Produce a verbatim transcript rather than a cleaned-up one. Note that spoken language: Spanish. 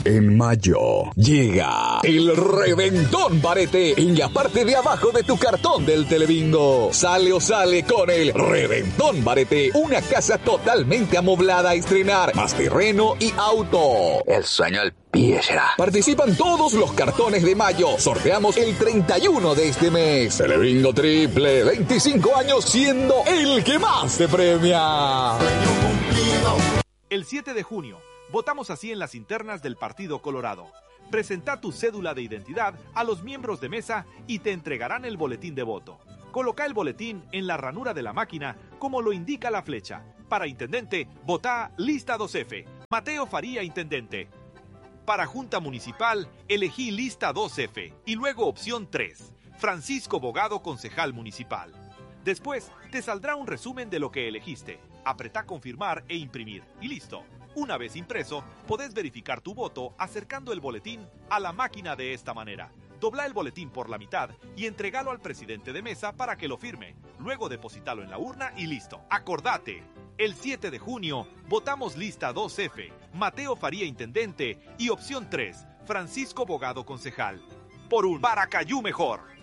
En mayo llega el Reventón Barete en la parte de abajo de tu cartón del Telebingo. Sale o sale con el Reventón Barete, una casa totalmente amoblada a estrenar, más terreno y auto. El sueño del pibe será. Participan todos los cartones de mayo. Sorteamos el treinta y uno de este mes. Telebingo Triple, veinticinco años siendo el que más te premia. El siete de junio, votamos así en las internas del Partido Colorado. Presenta tu cédula de identidad a los miembros de mesa y te entregarán el boletín de voto. Coloca el boletín en la ranura de la máquina como lo indica la flecha. Para intendente, vota lista dos F. Mateo Faría, intendente. Para Junta Municipal, elegí lista dos F y luego opción tres. Francisco Bogado, concejal municipal. Después, te saldrá un resumen de lo que elegiste. Apretá confirmar e imprimir y listo. Una vez impreso, podés verificar tu voto acercando el boletín a la máquina de esta manera. Dobla el boletín por la mitad y entregalo al presidente de mesa para que lo firme. Luego depositalo en la urna y listo. Acordate, el siete de junio votamos lista dos F, Mateo Faría, intendente, y opción tres, Francisco Bogado, concejal. Por un Paracayú mejor.